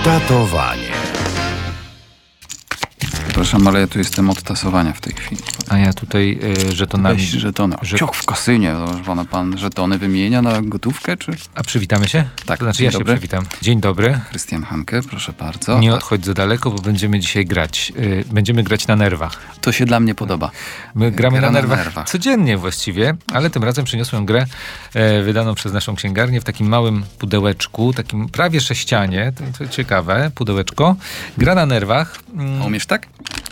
Datowanie. Przepraszam, ale ja tu jestem od tasowania w tej chwili. A ja tutaj żetonami. Weź żetony. Ciach w kasynie. Pan żetony wymienia na gotówkę, czy? A przywitamy się? Tak. To znaczy Dzień ja się dobry. przywitam. Dzień dobry. Krystian Hanke, proszę bardzo. Nie odchodź za daleko, bo będziemy dzisiaj grać. Będziemy grać na nerwach. To się dla mnie podoba. My gramy Gra na na nerwach nerwach. codziennie właściwie, ale tym razem przyniosłem grę wydaną przez naszą księgarnię w takim małym pudełeczku, takim prawie sześcianie, to ciekawe, pudełeczko. Gra na nerwach. A umiesz tak?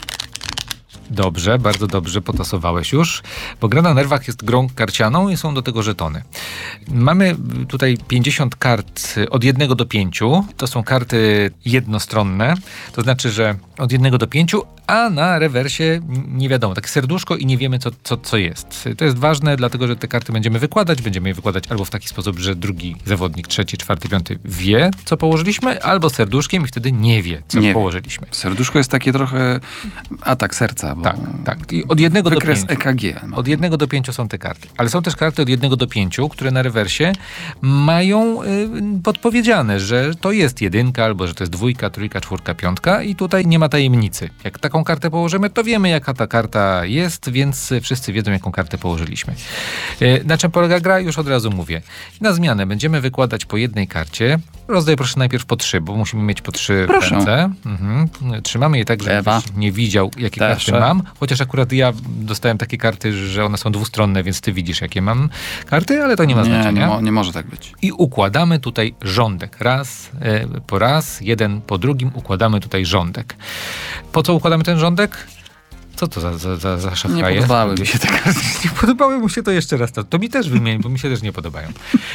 Dobrze, bardzo dobrze potasowałeś już, bo gra na nerwach jest grą karcianą i są do tego żetony. Mamy tutaj 50 kart od 1 do 5. To są karty jednostronne, to znaczy, że od 1 do 5, a na rewersie nie wiadomo, takie serduszko i nie wiemy, co jest. To jest ważne, dlatego, że te karty będziemy je wykładać albo w taki sposób, że drugi zawodnik, trzeci, czwarty, piąty wie, co położyliśmy, albo serduszkiem i wtedy nie wie, co położyliśmy. Serduszko jest takie trochę atak serca. Bo Tak. I od 1 do 5. wykres EKG. No. Od 1 do 5 są te karty. Ale są też karty od 1 do 5, które na rewersie mają podpowiedziane, że to jest 1, albo że to jest 2, 3, 4, 5 i tutaj nie ma tajemnicy. Jak taką kartę położymy, to wiemy, jaka ta karta jest, więc wszyscy wiedzą, jaką kartę położyliśmy. Na czym polega gra? Już od razu mówię. Na zmianę będziemy wykładać po jednej karcie. Rozdaj proszę najpierw po 3, bo musimy mieć po 3 ręce. Trzymamy je tak, żebyś nie widział, jakie karty mam. Chociaż akurat ja dostałem takie karty, że one są dwustronne, więc ty widzisz, jakie mam karty, ale to nie ma znaczenia. Nie może tak być. I układamy tutaj rządek. Raz po raz, jeden po drugim układamy tutaj rządek. Po co układamy ten rządek? Co to za szafka Nie jest? podobały mi się te karty. Nie podobały mu się, to jeszcze raz. To mi też wymień, bo mi się też nie podobają.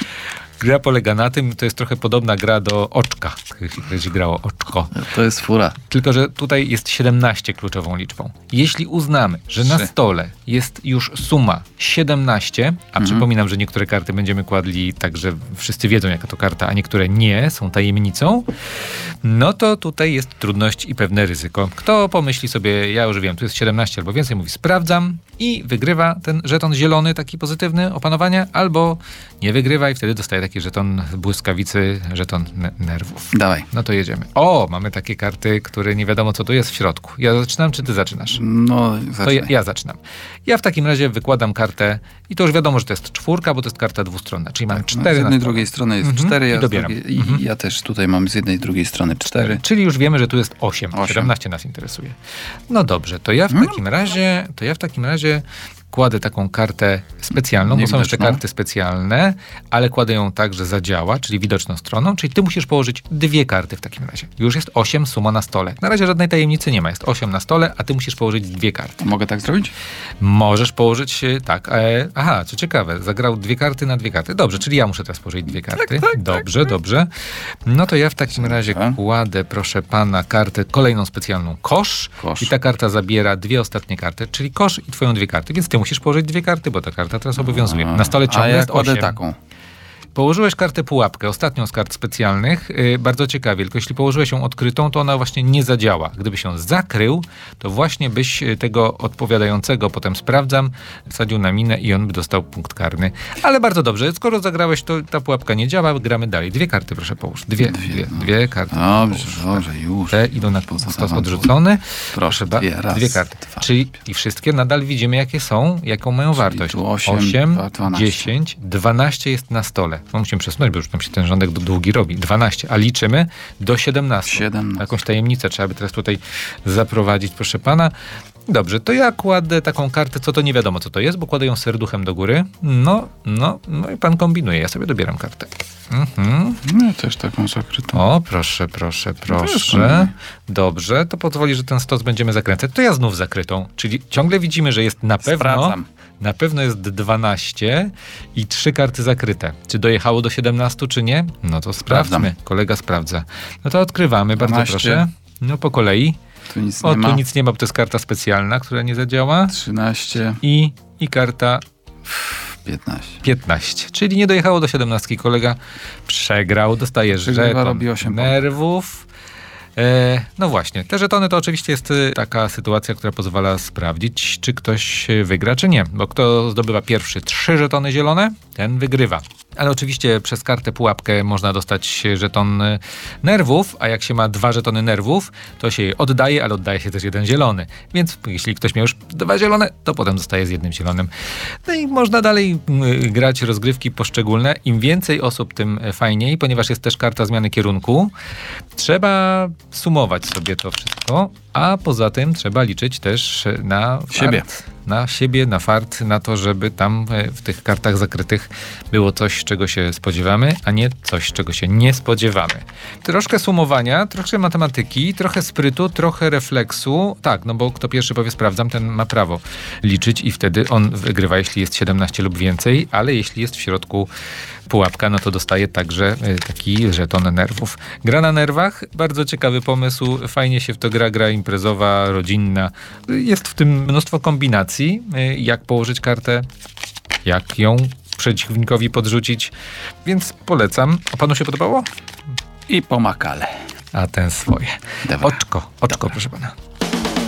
Gra polega na tym, to jest trochę podobna gra do oczka. Kiedyś się grało oczko. To jest fura. Tylko że tutaj jest 17 kluczową liczbą. Jeśli uznamy, że na stole jest już suma 17, a przypominam, że niektóre karty będziemy kładli tak, że wszyscy wiedzą, jaka to karta, a niektóre nie, są tajemnicą, no to tutaj jest trudność i pewne ryzyko. Kto pomyśli sobie, ja już wiem, tu jest 17 albo więcej, mówi sprawdzam i wygrywa ten żeton zielony, taki pozytywny opanowania, albo nie wygrywa i wtedy dostaje taki żeton błyskawicy, żeton nerwów. Dawaj. No to jedziemy. O, mamy takie karty, które nie wiadomo, co tu jest w środku. Ja zaczynam, czy ty zaczynasz? No, To ja zaczynam. Ja w takim razie wykładam kartę i to już wiadomo, że to jest 4, bo to jest karta dwustronna, czyli mamy 4 z jednej na i stole. drugiej strony jest 4, I dobieram. ja też tutaj mam z jednej i drugiej strony 4. Czyli już wiemy, że tu jest 8. 17 nas interesuje. No dobrze, to ja w takim razie kładę taką kartę specjalną, bo są jeszcze karty specjalne, ale kładę ją tak, że zadziała, czyli widoczną stroną, czyli ty musisz położyć 2 karty w takim razie. Już jest 8 suma na stole. Na razie żadnej tajemnicy nie ma, jest 8 na stole, a ty musisz położyć 2 karty. Mogę tak zrobić? Możesz położyć, tak. Aha, co ciekawe, zagrał 2 karty na 2 karty. Dobrze, czyli ja muszę teraz położyć 2 karty. Dobrze. No to ja w takim razie kładę, proszę pana, kartę kolejną specjalną kosz. I ta karta zabiera 2 ostatnie karty, czyli kosz i twoją 2 karty, więc ty musisz położyć 2 karty, bo ta karta teraz obowiązuje. Na stole ciągle jest 8. taką. Położyłeś kartę pułapkę, ostatnią z kart specjalnych, bardzo ciekawie, tylko jeśli położyłeś ją odkrytą, to ona właśnie nie zadziała. Gdybyś ją zakrył, to właśnie byś tego odpowiadającego, potem sprawdzam, wsadził na minę i on by dostał punkt karny. Ale bardzo dobrze, skoro zagrałeś, to ta pułapka nie działa, gramy dalej. 2 karty proszę połóż. Dwie karty. Dobrze, już. Te idą na stos odrzucony. Proszę, 2 karty. Czyli i wszystkie nadal widzimy, jakie są, jaką mają wartość. 8, 12. 10, 12 jest na stole. No musimy przesunąć, bo już nam się ten rządek długi robi. 12, a liczymy do 17. Jakąś tajemnicę trzeba by teraz tutaj zaprowadzić, proszę pana. Dobrze, to ja kładę taką kartę, co to nie wiadomo, co to jest, bo kładę ją serduchem do góry. No i pan kombinuje. Ja sobie dobieram kartę. Ja też taką zakrytą. O, proszę. Dobrze, to pozwoli, że ten stos będziemy zakręcać. To ja znów zakrytą. Czyli ciągle widzimy, że jest na pewno... Sprawdzam. Na pewno jest 12 i 3 karty zakryte. Czy dojechało do 17, czy nie? No to sprawdźmy. Kolega sprawdza. No to odkrywamy, 12. bardzo proszę. No po kolei. Tu nic nie ma. Tu nic nie ma, bo to jest karta specjalna, która nie zadziała. 13. I karta 15. Czyli nie dojechało do 17. Kolega przegrał, dostaje żeton nerwów. No właśnie, te żetony to oczywiście jest taka sytuacja, która pozwala sprawdzić, czy ktoś wygra, czy nie. Bo kto zdobywa pierwszy 3 żetony zielone, ten wygrywa. ale oczywiście przez kartę pułapkę można dostać żeton nerwów, a jak się ma 2 żetony nerwów, to się je oddaje, ale oddaje się też 1 zielony. Więc jeśli ktoś miał już 2 zielone, to potem zostaje z 1 zielonym. No i można dalej grać rozgrywki poszczególne. Im więcej osób, tym fajniej, ponieważ jest też karta zmiany kierunku. Trzeba sumować sobie to wszystko, a poza tym trzeba liczyć też na Siebie. Na siebie, na fart, na to, żeby tam w tych kartach zakrytych było coś, czego się spodziewamy, a nie coś, czego się nie spodziewamy. Troszkę sumowania, trochę matematyki, trochę sprytu, trochę refleksu. Tak, no bo kto pierwszy powie sprawdzam, ten ma prawo liczyć i wtedy on wygrywa, jeśli jest 17 lub więcej, ale jeśli jest w środku pułapka, no to dostaje także taki żeton nerwów. Gra na nerwach, bardzo ciekawy pomysł, fajnie się w to gra imprezowa, rodzinna. Jest w tym mnóstwo kombinacji, jak położyć kartę, jak ją przeciwnikowi podrzucić, więc polecam. A panu się podobało? I pomakale. A ten swoje. Dobra. Oczko, proszę pana.